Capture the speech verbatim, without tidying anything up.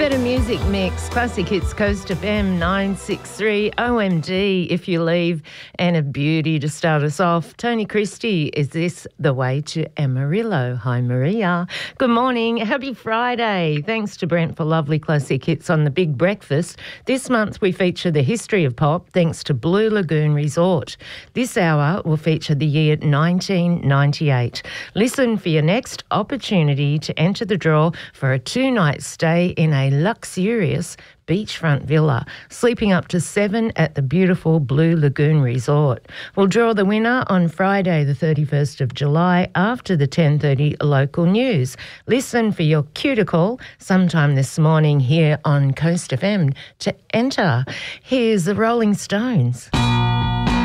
Better Music Mix, Classic Hits Coast F M nine six three, O M G if you leave, and a beauty to start us off. Tony Christie, Is This the Way to Amarillo? Hi Maria. Good morning, happy Friday. Thanks to Brent for lovely classic hits on the Big Breakfast. This month we feature the history of pop thanks to Blue Lagoon Resort. This hour will feature the year nineteen ninety-eight. Listen for your next opportunity to enter the draw for a two-night stay in a luxurious beachfront villa, sleeping up to seven at the beautiful Blue Lagoon Resort. We'll draw the winner on Friday the thirty-first of July after the ten thirty local news. Listen for your cuticle sometime this morning here on Coast F M to enter. Here's the Rolling Stones.